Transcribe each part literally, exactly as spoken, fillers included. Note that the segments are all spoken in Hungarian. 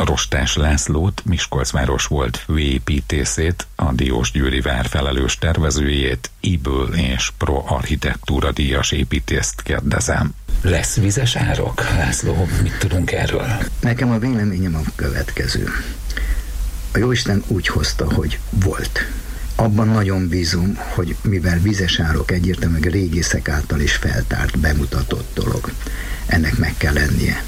Rostás Lászlót, Miskolcváros volt főépítészét, a Diósgyőri vár felelős tervezőjét, I-ből és Pro Architektúra díjas építészt kérdezem. Lesz vizes árok, László? Mit tudunk erről? Nekem a véleményem a következő. A Jóisten úgy hozta, hogy volt. Abban nagyon bízom, hogy mivel vizes árok egyértelműen régészek által is feltárt, bemutatott dolog, ennek meg kell lennie.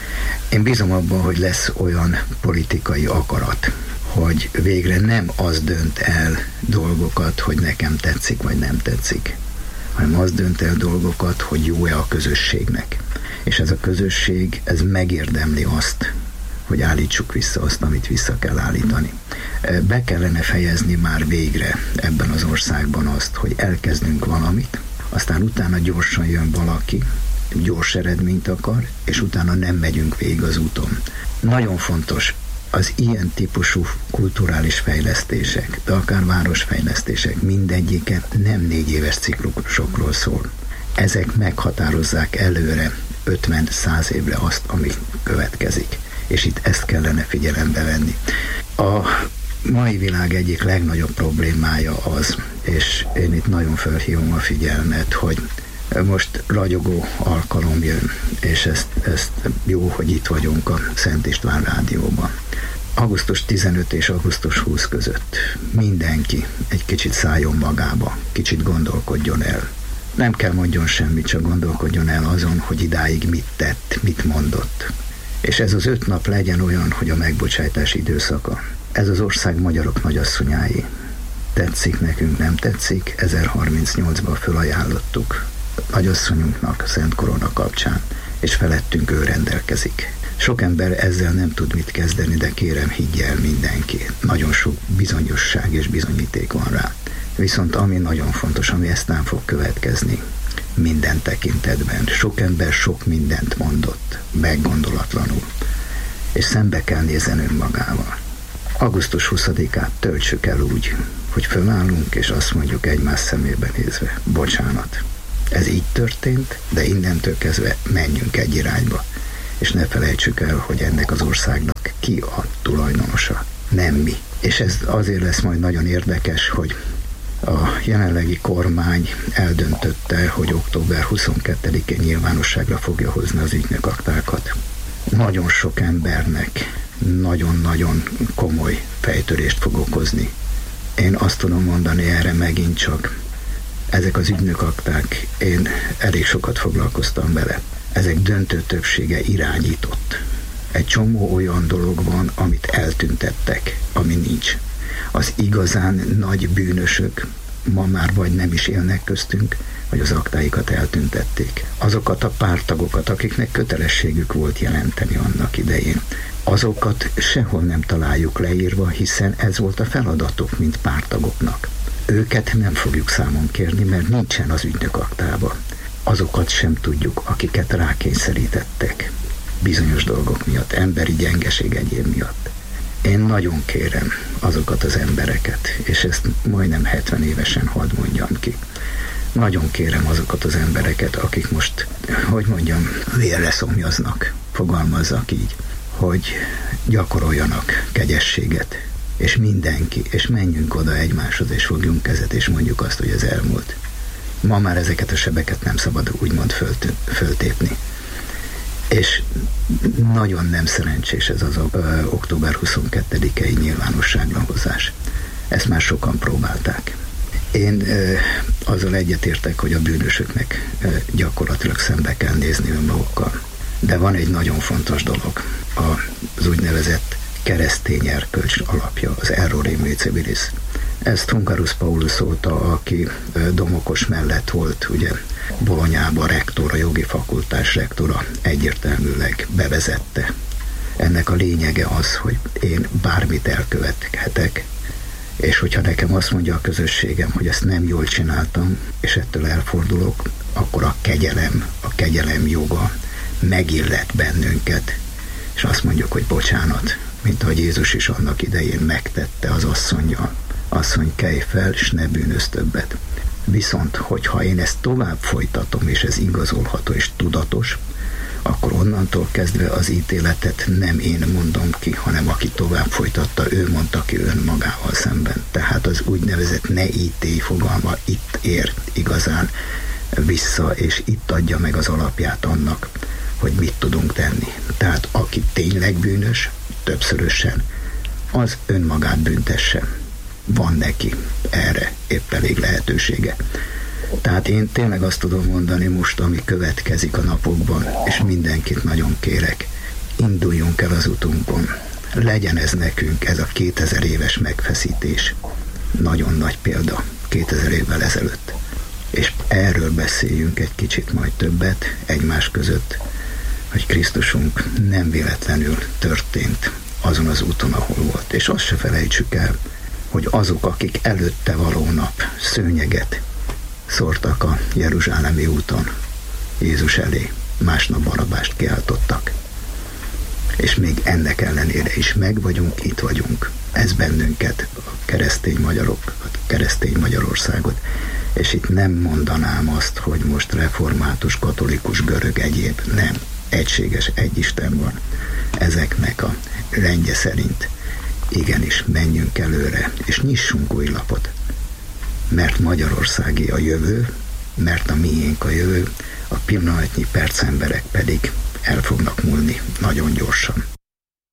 Én bízom abban, hogy lesz olyan politikai akarat, hogy végre nem az dönt el dolgokat, hogy nekem tetszik vagy nem tetszik, hanem az dönt el dolgokat, hogy jó-e a közösségnek. És ez a közösség, ez megérdemli azt, hogy állítsuk vissza azt, amit vissza kell állítani. Be kellene fejezni már végre ebben az országban azt, hogy elkezdünk valamit, aztán utána gyorsan jön valaki, gyors eredményt akar, és utána nem megyünk végig az úton. Nagyon fontos az ilyen típusú kulturális fejlesztések, de akár városfejlesztések, mindegyike nem négy éves ciklusokról szól. Ezek meghatározzák előre ötven-száz évre azt, ami következik. És itt ezt kellene figyelembe venni. A mai világ egyik legnagyobb problémája az, és én itt nagyon felhívom a figyelmet, hogy most ragyogó alkalom jön, és ezt, ezt jó, hogy itt vagyunk a Szent István Rádióban. augusztus tizenötödike és augusztus huszadika között mindenki egy kicsit szálljon magába, kicsit gondolkodjon el. Nem kell mondjon semmit, csak gondolkodjon el azon, hogy idáig mit tett, mit mondott. És ez az öt nap legyen olyan, hogy a megbocsájtás időszaka. Ez az ország magyarok nagyasszonyái. Tetszik nekünk, nem tetszik, ezerharmincnyolcban fölajánlottuk nagyasszonyunknak Szent Korona kapcsán, és felettünk ő rendelkezik. Sok ember ezzel nem tud mit kezdeni, de kérem, higgye el mindenki. Nagyon sok bizonyosság és bizonyíték van rá. Viszont ami nagyon fontos, ami eztán fog következni, minden tekintetben. Sok ember sok mindent mondott, meggondolatlanul, és szembe kell nézni önmagával. augusztus huszadikát töltsük el úgy, hogy fölállunk, és azt mondjuk egymás szemébe nézve, bocsánat. Ez így történt, de innentől kezdve menjünk egy irányba. És ne felejtsük el, hogy ennek az országnak ki a tulajdonosa, nem mi. És ez azért lesz majd nagyon érdekes, hogy a jelenlegi kormány eldöntötte, hogy október huszonkettedikén nyilvánosságra fogja hozni az ügynökaktákat. Nagyon sok embernek nagyon-nagyon komoly fejtörést fog okozni. Én azt tudom mondani erre megint csak, ezek az ügynökakták, én elég sokat foglalkoztam vele. Ezek döntő többsége irányított. Egy csomó olyan dolog van, amit eltüntettek, ami nincs. Az igazán nagy bűnösök ma már vagy nem is élnek köztünk, vagy az aktáikat eltüntették. Azokat a párttagokat, akiknek kötelességük volt jelenteni annak idején, azokat sehol nem találjuk leírva, hiszen ez volt a feladatok, mint párttagoknak. Őket nem fogjuk számon kérni, mert nincsen az ügynökaktában. Azokat sem tudjuk, akiket rákényszerítettek bizonyos dolgok miatt, emberi gyengeség egyéb miatt. Én nagyon kérem azokat az embereket, és ezt majdnem hetven évesen hadd mondjam ki. Nagyon kérem azokat az embereket, akik most, hogy mondjam, vérre szomjaznak, fogalmazzak így, hogy gyakoroljanak kegyességet, és mindenki, és menjünk oda egymáshoz, és fogjunk kezet, és mondjuk azt, hogy ez elmúlt. Ma már ezeket a sebeket nem szabad úgymond fölt, föltépni. És nagyon nem szerencsés ez az ö, október huszonkettedikei nyilvánosságra hozás. Ezt már sokan próbálták. Én ö, azzal egyetértek, hogy a bűnösöknek ö, gyakorlatilag szembe kell nézni önmagukkal. De van egy nagyon fontos dolog, az úgynevezett keresztény erkölcs alapja, az error civilis. Ezt Hungarus Paulus óta, aki Domokos mellett volt, ugye Bolonyában rektor, a jogi fakultás rektora, egyértelműleg bevezette. Ennek a lényege az, hogy én bármit elkövethetek, és hogyha nekem azt mondja a közösségem, hogy ezt nem jól csináltam, és ettől elfordulok, akkor a kegyelem, a kegyelem joga megillet bennünket, és azt mondjuk, hogy bocsánat, mint ahogy Jézus is annak idején megtette az asszonnyal. Asszony, kelj fel, s ne bűnözz többet. Viszont, hogyha én ezt tovább folytatom, és ez igazolható és tudatos, akkor onnantól kezdve az ítéletet nem én mondom ki, hanem aki tovább folytatta, ő mondta ki önmagával szemben. Tehát az úgynevezett ne ítélj fogalma itt ér igazán vissza, és itt adja meg az alapját annak, hogy mit tudunk tenni. Tehát aki tényleg bűnös, többszörösen, az önmagát büntesse. Van neki erre épp elég lehetősége. Tehát én tényleg azt tudom mondani most, ami következik a napokban, és mindenkit nagyon kérek, induljunk el az utunkon. Legyen ez nekünk, ez a kétezer éves megfeszítés. Nagyon nagy példa kétezer évvel ezelőtt. És erről beszéljünk egy kicsit majd többet egymás között, hogy Krisztusunk nem véletlenül történt azon az úton, ahol volt. És azt se felejtsük el, hogy azok, akik előtte való nap szőnyeget szórtak a jeruzsálemi úton Jézus elé, másnap Barabást kiáltottak. És még ennek ellenére is meg vagyunk, itt vagyunk. Ez bennünket, a keresztény magyarok, a keresztény Magyarországot. És itt nem mondanám azt, hogy most református, katolikus, görög, egyéb. Nem. Egységes, egy Isten van. Ezeknek a rendje szerint igenis menjünk előre, és nyissunk új lapot. Mert Magyarországi a jövő, mert a miénk a jövő, a pillanatnyi percemberek pedig el fognak múlni nagyon gyorsan.